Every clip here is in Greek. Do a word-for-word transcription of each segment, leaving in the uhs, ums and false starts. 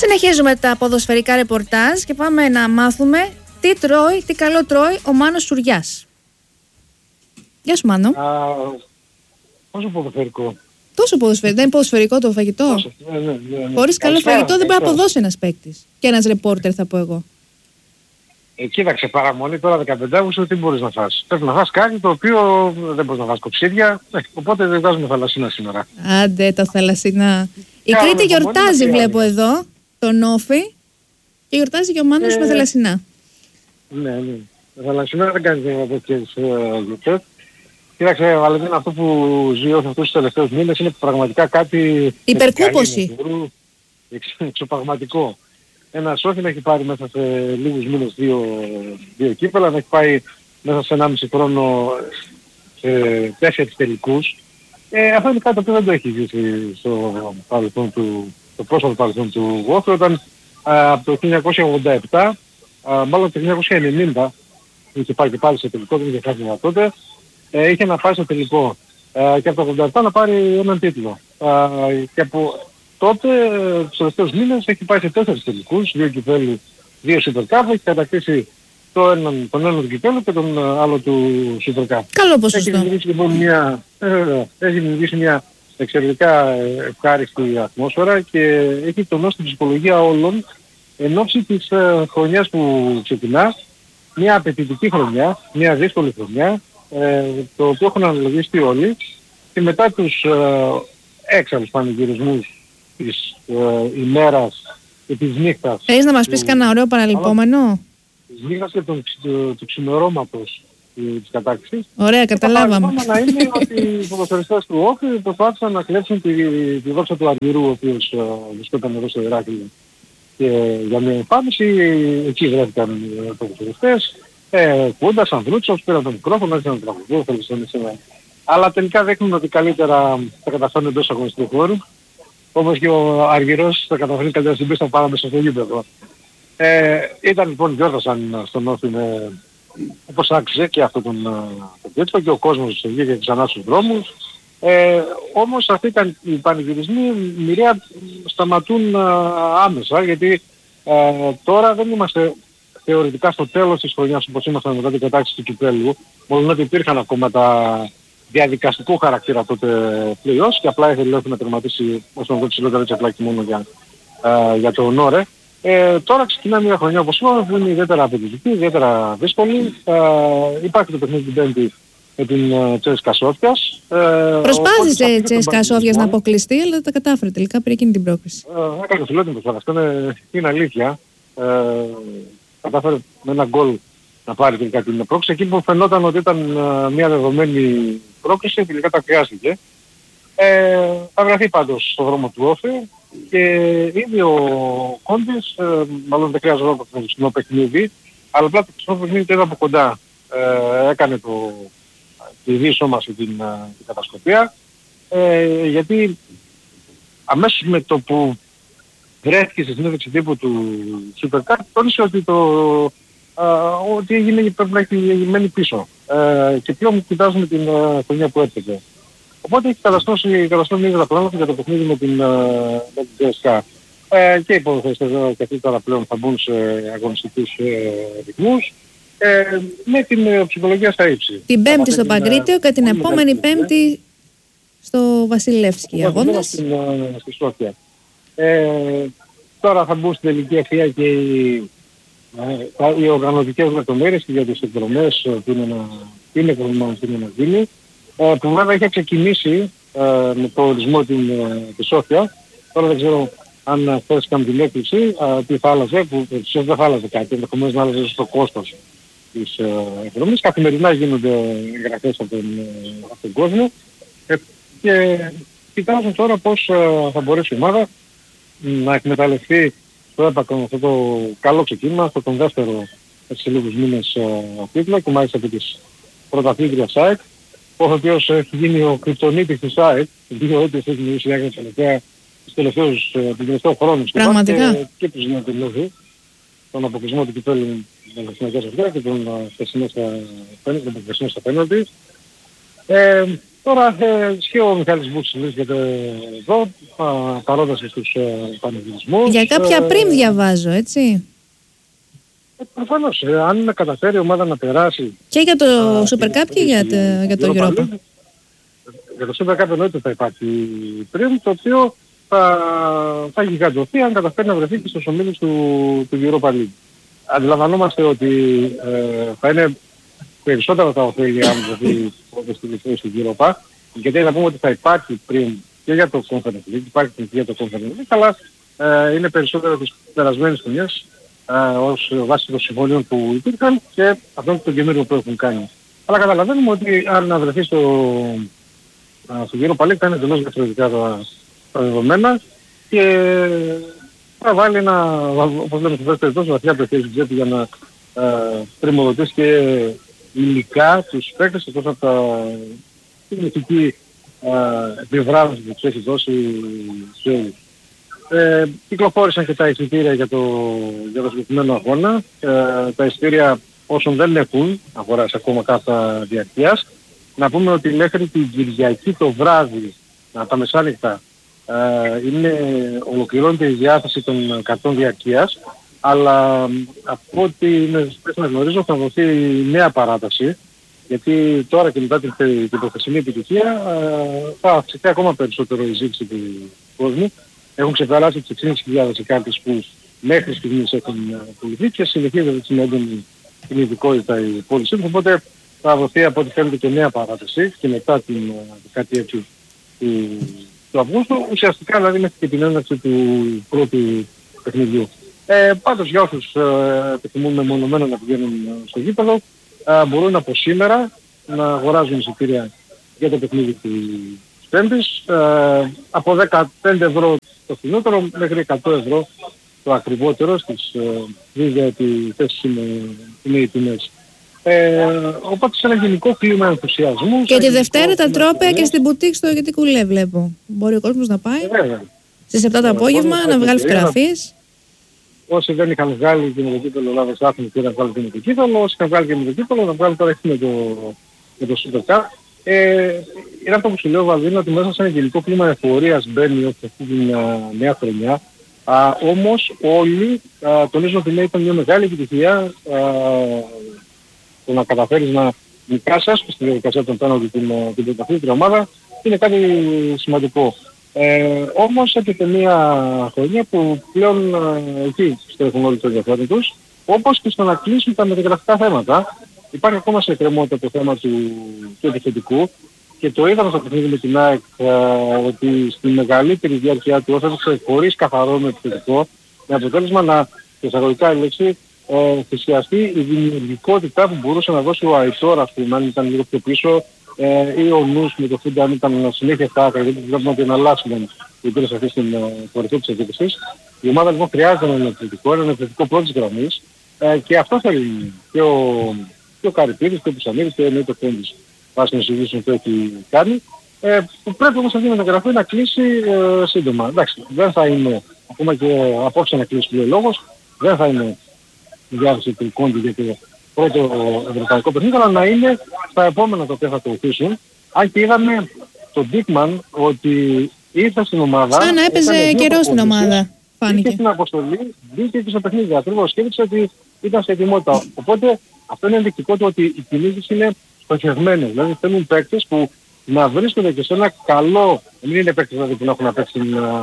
Συνεχίζουμε τα ποδοσφαιρικά ρεπορτάζ και πάμε να μάθουμε τι τρώει, τι καλό τρώει ο Μάνος Σουριάς. Γεια σου Μάνο. Α, πόσο ποδοσφαιρικό. Τόσο ποδοσφαιρικό. Δεν είναι ποδοσφαιρικό το φαγητό. Τόσο, ναι, ναι, ναι, ναι. Χωρίς καλό φαγητό δεν μπορεί να αποδώσει ένας παίκτης. Και ένας ρεπόρτερ θα πω εγώ. Ε, κοίταξε, παραμονή τώρα δεκαπέντε Αυγούστου, τι μπορείς να φας. Πρέπει να φας κάτι το οποίο δεν μπορείς να φας κοψίδια, ε, οπότε δεν βάζουμε θαλασσίνα σήμερα. Άντε τα θαλασσινά. Η Κάμε Κρήτη γιορτάζει, μόνο, βλέπω εδώ, τον Όφη, και γιορτάζει και ο Μάνος ε, με θαλασσινά. Ναι, ναι. Θαλασσινά δεν κάνει τέτοιες γιορτές. Κοίταξε, Βαλεντίνα, αυτό που ζει αυτούς τους τελευταίους μήνες είναι πραγματικά κάτι... Υπερκούποση. Εξωπραγματικό. Ένα Όφη να έχει πάρει μέσα σε λίγους μήνες δύο, δύο κύπελα, να έχει πάει μέσα σε ενάμιση χρόνο σε τέσσερις τελικούς. Ε, αυτό είναι κάτι το οποίο δεν το έχει ζήσει στο παρελθόν του, το πρόσφατο παρελθόν του Όφη, όταν α, από το χίλια εννιακόσια ογδόντα επτά, α, μάλλον το χίλια εννιακόσια ενενήντα, είχε πάει και πάλι σε τελικό, δεν είχε χάσει τότε, ε, είχε να πάει στο τελικό ε, και από το ογδόντα επτά να πάρει έναν τίτλο. Ε, και από τότε, τους τελευταίους μήνες, έχει πάει σε τέσσερις τελικούς, δύο κυπέλλου, δύο Super Cup, έχει κατακτήσει το έναν, τον έναν του κυπέλλου και τον άλλο του Super Cup. Καλό ποσοστό. Έχει δημιουργήσει λοιπόν μια, ε, έχει δημιουργήσει μια εξαιρετικά ευχάριστη ατμόσφαιρα και έχει τονώσει την ψυχολογία όλων εν ώψη της ε, χρονιάς που ξεκινά, μια απαιτητική χρονιά, μια δύσκολη χρονιά, ε, το οποίο έχουν αναλογιστεί όλοι και μετά τους ε, έξαλλους πανηγυρισμούς της ε, ημέρας και της νύχτας. Θέλεις να μας πεις κανένα ωραίο παραλυπόμενο? Της νύχτας και του, του, του ξημερώματος της κατάκτησης. Ωραία, καταλάβαμε. Το να είναι ότι οι ποδοσφαιριστές του Όφη προσπάθησαν να κλέψουν τη, τη δόξα του Αργυρού, ο οποίος uh, βρισκόταν εδώ στο Ηράκλειο και για μια εμφάνιση. Εκεί βρέθηκαν οι ποδοσφαιριστές, ε, κούντας, Ανδρούτσος, πήραν το μικρόφωνο, άρχισαν να τραγουδούν, θέλησαν. Αλλά τελικά δείχνουν ότι καλύτερα θα καταφέρουν εντός αγωνιστικού χώρου. Όπως και ο Αργυρός θα καταφέρει καλύτερα στην πίστα πάρα μέσα στο γήπεδο. Ε, ήταν λοιπόν, γιόρτασαν στον Όφη με, όπως άξιζε και αυτό τον, τον τίτλο και ο κόσμος βγήκε ξανά στους δρόμους. Ε, όμως αυτοί οι πανηγυρισμοί μοιραία σταματούν α, άμεσα, γιατί ε, τώρα δεν είμαστε θεωρητικά στο τέλος της χρονιάς όπως ήμασταν μετά την κατάκτηση του κυπέλλου, μόνο ότι υπήρχαν ακόμα τα διαδικαστικού χαρακτήρα τότε πλέον και απλά ήθελε να τερματίσει όσο να δω ψηλότερα έτσι απλά και μόνο για, α, για το όνορε. Ε, τώρα ξεκινά μια χρονιά όπως είπαμε που είναι ιδιαίτερα απαιτητική, ιδιαίτερα δύσκολη. Ε, υπάρχει το παιχνίδι την Πέμπτη με την Τσέσκα Σόφιας. Ε, Προσπάθησε η Τσέσκα Σόφιας να αποκλειστεί, αλλά δεν τα κατάφερε τελικά, πήρε εκείνη την πρόκριση. Ε, έκανε φιλότιμο τώρα, αυτό είναι, είναι αλήθεια. Ε, κατάφερε με ένα γκολ να πάρει τελικά την πρόκριση. Εκεί που φαινόταν ότι ήταν uh, μια δεδομένη πρόκριση, τελικά τα χρειάστηκε. Ε, θα βρεθεί πάντως στον δρόμο του Όφη και ήδη ο Κόντης, ε, μάλλον δεν χρειάζεται να το χρησιμοποιήσει παιχνίδι, αλλά απλά το χρησιμοποιήσει παιχνίδι το είδα από κοντά. Ε, έκανε το, τη διεισόμαση την, την κατασκοπία, ε, γιατί αμέσως με το που βρέθηκε στη συνέντευξη τύπου του Super Cup, τόνισε ότι το Uh, ότι έγινε, πρέπει να έχει μένει πίσω. Uh, και πλέον κοιτάζουμε την uh, χρονιά που έρχεται. Οπότε έχει καταστρώσει μια γραφρόνωση για το παιχνίδι με την τζι ες κέι. Uh, και οι ποδοσφαιριστές εδώ και αυτοί τώρα πλέον θα μπουν σε αγωνιστικούς uh, ρυθμούς. Uh, με την uh, ψυχολογία στα ύψη. Την Πέμπτη στο Παγκρίτιο και την επόμενη Πέμπτη στο Βασιλεύσκι αγώνας. Στην, uh, στη Σόφια. Uh, τώρα θα μπουν στην τελική ευθεία και οι Ε, οι οργανωτικές λεπτομέρειες για τις εκδρομές που είναι να, είναι να, είναι να γίνει, ε, που βέβαια είχε ξεκινήσει ε, με το ορισμό την, ε, τη Σόφια. Τώρα δεν ξέρω αν θες κάνει την έκκληση, ε, τι θα άλλαζε, που ε, δεν θα άλλαζε κάτι, ενδεχομένως να άλλαζε στο κόστος της ε, εκδρομής. Καθημερινά γίνονται εγγραφές από τον, ε, από τον κόσμο ε, και κοιτάζουν τώρα πώς ε, θα μπορέσει η ομάδα να εκμεταλλευτεί το έπακρο αυτό το καλό ξεκίνημα, αυτό τον δεύτερο σε λίγους μήνες τίτλο και μάλιστα από τις πρωταθλήτριας ΣΑΕΚ, ο οποίος έχει γίνει ο κρυπτονίτης της ΣΑΕΚ, διότι έχει δημιουργήσει η Άγρια τελευταία τους τελευταίους, τον τελευταίο χρόνο πραγματικά και, και τους νεοτελεύει τον αποκλεισμό του κυπέλλου με τα συνεργές αυτά και τον χθεσινό στα πέναλτι. Ε, τώρα ε, και ο Μιχάλης Μπούτσης βρίσκεται εδώ, παρόντας στους ε, πανηγυρισμούς. Για κάποια ε, πριν διαβάζω, έτσι. Ε, προφανώς, ε, αν καταφέρει η ομάδα να περάσει... Και για το α, Super Cup και για, το, για το Europa. League, για το Super Cup εννοείται θα υπάρχει πριν, το οποίο θα, θα γιγαντωθεί αν καταφέρει να βρεθεί και στους ομίλους του, του Europa League. Αντιλαμβανόμαστε ότι ε, θα είναι περισσότερα τα ωφέλη αν βρεθεί όπως τη στην Europa, γιατί να πούμε ότι θα υπάρχει πριν και για το Conference League, υπάρχει πριν και για το Conference League, αλλά ε, είναι περισσότερο τις περασμένες χρονιές ε, ως βάση των συμφωνίων που υπήρχαν και αυτών των καινούριων που έχουν κάνει. Αλλά καταλαβαίνουμε ότι αν βρεθεί στο, στο Europa League θα είναι εντελώς διαφορετικά τα, τα δεδομένα και θα βάλει ένα, όπως λέμε στο δεύτερο τόσο βαθιά πεθές τσέπη για να ε, πρημοδοτήσει και υλικά τους παίκτες εκτός από τα την ηθική επιβράβευση που τους έχει δώσει σε όλους. Ε, κυκλοφόρησαν και τα εισιτήρια για το, για το συγκεκριμένο αγώνα. Ε, τα εισιτήρια όσων δεν έχουν αγοράσει ακόμα κάθε διαρκείας. Να πούμε ότι μέχρι την Κυριακή το βράδυ, τα μεσάνυχτα, ε, είναι, ολοκληρώνεται η διάθεση των καρτών διαρκείας, αλλά από ό,τι πρέπει να γνωρίζω θα δοθεί νέα παράταση, γιατί τώρα και μετά την, την προχθεσινή επιτυχία ε, θα αυξηθεί ακόμα περισσότερο η ζήτηση του κόσμου. Έχουν ξεπεράσει τις εξήντα χιλιάδες οι κάρτες που μέχρι στιγμής έχουν πουληθεί και συνεχίζεται στην έντονη κινητικότητα η πώλησή τους, οπότε θα δοθεί από ό,τι φαίνεται και νέα παράταση και μετά την δεκαετία έξι του, του Αυγούστου, ουσιαστικά δηλαδή μέχρι και την έναρξη του πρώτου παιχνιδιού. Ε, πάντως για όσους ε, επιθυμούν μεμονωμένα να πηγαίνουν στο γήπεδο, ε, μπορούν από σήμερα να αγοράζουν εισιτήρια για το παιχνίδι της Πέμπτης, ε, από δεκαπέντε ευρώ το φθηνότερο μέχρι εκατό ευρώ το ακριβότερο, στις δύο θέσεις είναι, είναι οι τιμές. Ε, οπότε σε ένα γενικό κλίμα ενθουσιασμού. Και τη Δευτέρα τα τρόπαια και στην μπουτίκ στο Γιατί Κουλέ βλέπω. Μπορεί ο κόσμος να πάει ε, στις επτά το απόγευμα να βγάλει φωτογραφίες. Όσοι δεν είχαν βγάλει και με το κύπελλο Ελλάδας Άθμης και να βγάλουν και με το κύπελλο, όσοι είχαν βγάλει και με το κύπελλο να βγάλουν τώρα με το, με το Super Cup. Ε, είναι αυτό που σου λέω, Βαλδίνο, ότι μέσα σε ένα γενικό κλίμα εφορίας μπαίνει όχι αυτή την uh, νέα χρονιά. Uh, όμως όλοι uh, τονίζουν ότι ναι, ήταν μια μεγάλη επιτυχία uh, το να καταφέρεις να νικάσεις στη διαδικασία των πέναλτι την, uh, την πρωταθλήτρια ομάδα είναι κάτι σημαντικό. Ε, όμως έρχεται μια χρονιά που πλέον uh, εκεί στρέφουν όλοι το ενδιαφέρον τους, όπως και στο να κλείσουν τα μεταγραφικά θέματα. Υπάρχει ακόμα σε εκκρεμότητα το θέμα του, του επιθετικού και το είδαμε στο παιχνίδι με την ΑΕΚ ότι στη μεγαλύτερη διάρκεια του έφτασε χωρίς καθαρό με επιθετικό, με αποτέλεσμα να, εισαγωγικά η λέξη, ε, θυσιαστεί η δημιουργικότητα που μπορούσε να δώσει ο Αϊτόρ, ας πούμε, αν ήταν λίγο πιο πίσω, ε, ή ο Νους με το Φίντα αν ήταν συνέχεια στα άκρα, γιατί βλέπουμε ότι εναλλάσσουν οι πήρες αυτή στην κορυφή της επίθεσης. Η ομάδα λοιπόν χρειάζεται έναν επιθετικό, έναν επιθετικό πρώτης γραμμής ε, και αυτό θέλει και ο και ο Καρυπίδης και ο Πισανίδης και εννοείται ο Πέντης βάσει των συζητήσεων που έχει κάνει, ε, που πρέπει όμως αυτή η μεταγραφή να κλείσει ε, σύντομα. Εντάξει, δεν θα είναι, ακόμα και απόψε να κλείσει ο λόγος, δεν θα είναι η διάθεση του Κόντι για το πρώτο ευρωπαϊκό παιχνίδι, αλλά να είναι στα επόμενα τα οποία θα ακολουθήσουν. Αν και είδαμε τον Ντίκμαν ότι ήρθε στην ομάδα... Σαν να έπαιζε καιρό στην ομάδα, φάνηκε. Μπήκε στην αποστολή, μπήκε και στο παιχνίδι, ακριβώς, και έδειξε ότι ήταν σε ετοιμότητα. Οπότε αυτό είναι ενδεικτικό του ότι οι κινήσεις είναι στοχευμένες. Δηλαδή θέλουν παίκτες που να βρίσκονται και σε ένα καλό, μην είναι παίκτες δηλαδή που να έχουν παίξει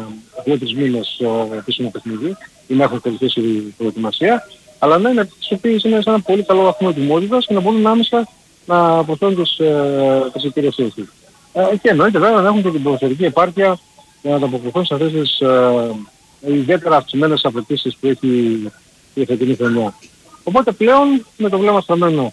δύο τρεις μήνες επίσημο παιχνίδι ή να έχουν τελειώσει η προετοιμασία, αλλά να είναι παίκτες που είναι σε ένα πολύ καλό βαθμό ετοιμότητας και να μπορούν άμεσα να προσφέρουν τις, τις υπηρεσίες τους. Ε, και εννοείται βέβαια να έχουν και την ποδοσφαιρική επάρκεια για να ανταποκριθούν σε αυτές τις ε, ιδιαίτερα αυξημένες απαιτήσεις που έχει η φετινή χρονιά. Οπότε πλέον με το βλέμμα στραμμένο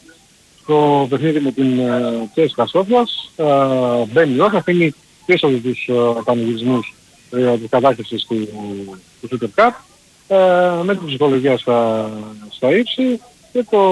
στο παιχνίδι με την Τσέσκα Σόφιας uh, μπαίνει όχι, αφήνει πίσω από τους uh, πανηγυρισμούς uh, της κατάκτησης του, του Super Cup uh, με την ψυχολογία στα, στα ύψη και το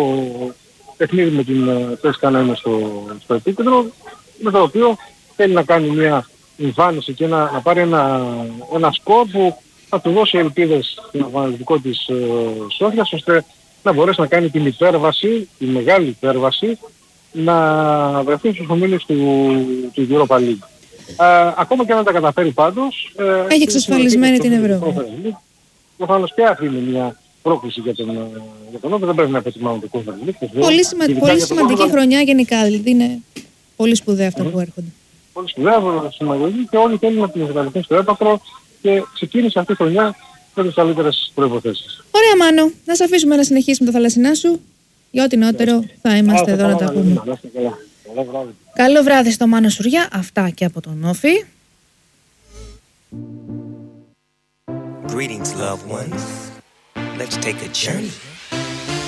παιχνίδι με την Τσέσκα να είναι στο, στο επίκεντρο, με το οποίο θέλει να κάνει μια εμφάνιση και να, να πάρει ένα, ένα σκορ που θα του δώσει ελπίδες στην αγωνιστικό της uh, Σόφιας, ώστε να μπορέσει να κάνει την υπέρβαση, τη μεγάλη υπέρβαση να βρεθούν στους ομίλους του, του Europa League. Ε, ακόμα και αν τα καταφέρει πάντως... Ε, έχει εξασφαλισμένη την Ευρώπη. Προφανώς και αυτή είναι μια πρόκληση για τον, για τον Όφη, δεν πρέπει να υποτιμάμε το Conference League. Πολύ, σημα... πολύ σημαντική τον... χρονιά γενικά, δηλαδή είναι πολύ σπουδαία αυτά mm. που έρχονται. Πολύ σπουδαία, σημαντική και όλοι θέλουν να την εγκαταλειφθούν στο έπακρο και ξεκίνησε αυτή η χρονιά με τις καλύτερες προϋποθέσεις. Ωραία Μάνο, να σε αφήσουμε να συνεχίσουμε το θαλασσινά σου. Για ό,τι νεότερο θα είμαστε εδώ να τα πούμε. Καλό βράδυ στο Μάνο Σουριά, αυτά και από τον Όφη. Greetings, loved ones. Let's take a journey.